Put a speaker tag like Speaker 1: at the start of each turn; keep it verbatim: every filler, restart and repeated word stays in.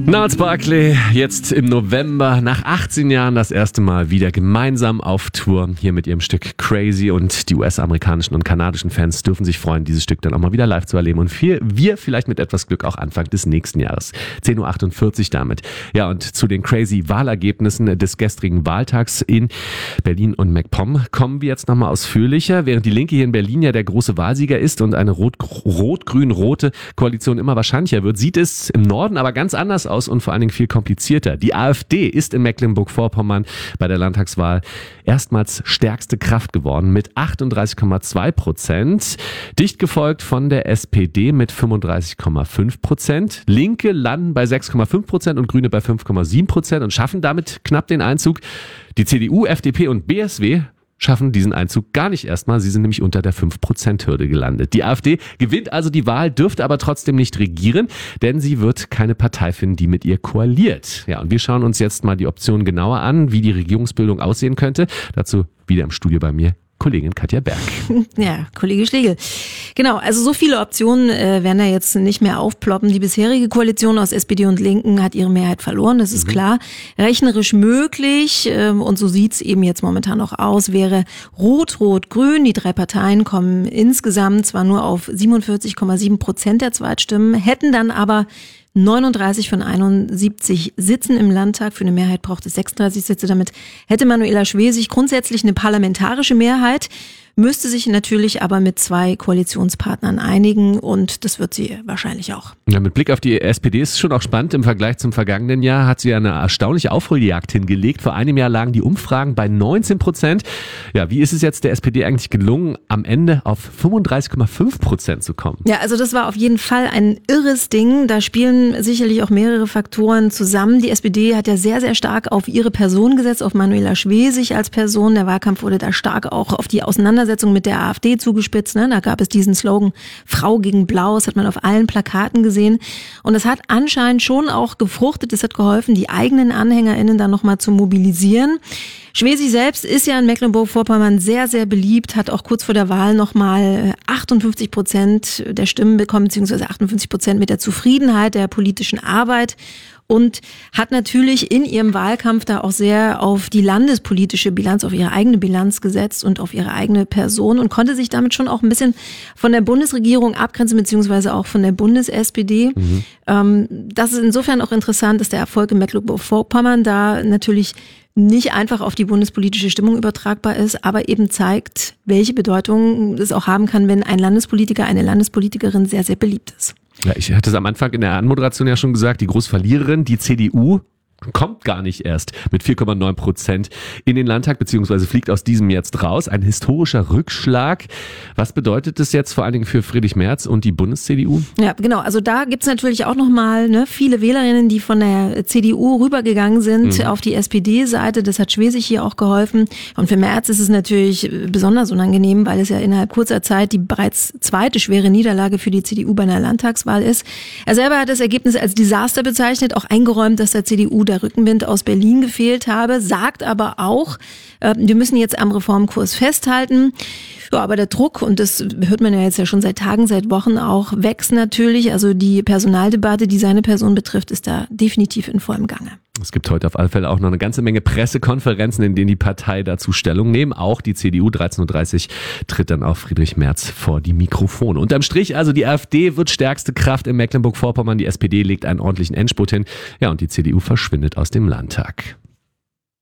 Speaker 1: Gnarls Barkley, jetzt im November, nach achtzehn Jahren das erste Mal wieder gemeinsam auf Tour, hier mit ihrem Stück Crazy, und die U S-amerikanischen und kanadischen Fans dürfen sich freuen, dieses Stück dann auch mal wieder live zu erleben, und wir, wir vielleicht mit etwas Glück auch Anfang des nächsten Jahres. zehn Uhr achtundvierzig damit. Ja, und zu den Crazy Wahlergebnissen des gestrigen Wahltags in Berlin und MacPom kommen wir jetzt nochmal ausführlicher. Während die Linke hier in Berlin ja der große Wahlsieger ist und eine rot, rot-grün-rote Koalition immer wahrscheinlicher wird, sieht es im Norden aber ganz anders aus und vor allen Dingen viel komplizierter. Die AfD ist in Mecklenburg-Vorpommern bei der Landtagswahl erstmals stärkste Kraft geworden mit achtunddreißig Komma zwei Prozent, dicht gefolgt von der S P D mit fünfunddreißig Komma fünf Prozent. Linke landen bei sechs Komma fünf Prozent und Grüne bei fünf Komma sieben Prozent und schaffen damit knapp den Einzug. Die C D U, F D P und B S W schaffen diesen Einzug gar nicht erstmal. Sie sind nämlich unter der fünf Prozent Hürde gelandet. Die AfD gewinnt also die Wahl, dürfte aber trotzdem nicht regieren, denn sie wird keine Partei finden, die mit ihr koaliert. Ja, und wir schauen uns jetzt mal die Optionen genauer an, wie die Regierungsbildung aussehen könnte. Dazu wieder im Studio bei mir Kollegin Katja Berg.
Speaker 2: Ja, Kollege Schlegel. Genau, also so viele Optionen äh, werden da jetzt nicht mehr aufploppen. Die bisherige Koalition aus S P D und Linken hat ihre Mehrheit verloren, das ist mhm. klar. Rechnerisch möglich, äh, und so sieht's eben jetzt momentan auch aus, wäre Rot-Rot-Grün. Die drei Parteien kommen insgesamt zwar nur auf siebenundvierzig Komma sieben Prozent der Zweitstimmen, hätten dann aber neununddreißig von einundsiebzig Sitzen im Landtag. Für eine Mehrheit braucht es sechsunddreißig Sitze. Damit hätte Manuela Schwesig grundsätzlich eine parlamentarische Mehrheit, müsste sich natürlich aber mit zwei Koalitionspartnern einigen, und das wird sie wahrscheinlich auch.
Speaker 1: Ja, mit Blick auf die S P D ist es schon auch spannend. Im Vergleich zum vergangenen Jahr hat sie eine erstaunliche Aufholjagd hingelegt. Vor einem Jahr lagen die Umfragen bei neunzehn Prozent. Ja, wie ist es jetzt der S P D eigentlich gelungen, am Ende auf fünfunddreißig Komma fünf Prozent zu kommen?
Speaker 2: Ja, also das war auf jeden Fall ein irres Ding. Da spielen sicherlich auch mehrere Faktoren zusammen. Die S P D hat ja sehr, sehr stark auf ihre Person gesetzt, auf Manuela Schwesig als Person. Der Wahlkampf wurde da stark auch auf die Auseinandersetzung mit der AfD zugespitzt. Ne? Da gab es diesen Slogan Frau gegen Blau, das hat man auf allen Plakaten gesehen. Und das hat anscheinend schon auch gefruchtet. Es hat geholfen, die eigenen AnhängerInnen dann nochmal zu mobilisieren. Schwesig selbst ist ja in Mecklenburg-Vorpommern sehr, sehr beliebt, hat auch kurz vor der Wahl nochmal achtundfünfzig Prozent der Stimmen bekommen, beziehungsweise achtundfünfzig Prozent mit der Zufriedenheit der politischen Arbeit. Und hat natürlich in ihrem Wahlkampf da auch sehr auf die landespolitische Bilanz, auf ihre eigene Bilanz gesetzt und auf ihre eigene Person und konnte sich damit schon auch ein bisschen von der Bundesregierung abgrenzen, beziehungsweise auch von der Bundes-S P D. Mhm. Ähm, das ist insofern auch interessant, dass der Erfolg in Mecklenburg-Vorpommern da natürlich nicht einfach auf die bundespolitische Stimmung übertragbar ist, aber eben zeigt, welche Bedeutung es auch haben kann, wenn ein Landespolitiker, eine Landespolitikerin sehr, sehr beliebt ist.
Speaker 1: Ja, ich hatte es am Anfang in der Anmoderation ja schon gesagt, die Großverliererin, die C D U, kommt gar nicht erst mit vier Komma neun Prozent in den Landtag, beziehungsweise fliegt aus diesem jetzt raus. Ein historischer Rückschlag. Was bedeutet das jetzt vor allen Dingen für Friedrich Merz und die Bundes-C D U?
Speaker 2: Ja, genau. Also da gibt's natürlich auch nochmal ne, viele Wählerinnen, die von der C D U rübergegangen sind mhm. auf die S P D-Seite. Das hat Schwesig hier auch geholfen. Und für Merz ist es natürlich besonders unangenehm, weil es ja innerhalb kurzer Zeit die bereits zweite schwere Niederlage für die C D U bei einer Landtagswahl ist. Er selber hat das Ergebnis als Desaster bezeichnet, auch eingeräumt, dass der C D U der Rückenwind aus Berlin gefehlt habe, sagt aber auch, äh, wir müssen jetzt am Reformkurs festhalten. Ja, aber der Druck, und das hört man ja jetzt ja schon seit Tagen, seit Wochen auch, wächst natürlich. Also die Personaldebatte, die seine Person betrifft, ist da definitiv in vollem Gange.
Speaker 1: Es gibt heute auf alle Fälle auch noch eine ganze Menge Pressekonferenzen, in denen die Partei dazu Stellung nehmen. Auch die C D U, dreizehn Uhr dreißig, tritt dann auch Friedrich Merz vor die Mikrofone. Unterm Strich also, die AfD wird stärkste Kraft in Mecklenburg-Vorpommern, die S P D legt einen ordentlichen Endspurt hin. Ja, und die C D U verschwindet aus dem Landtag.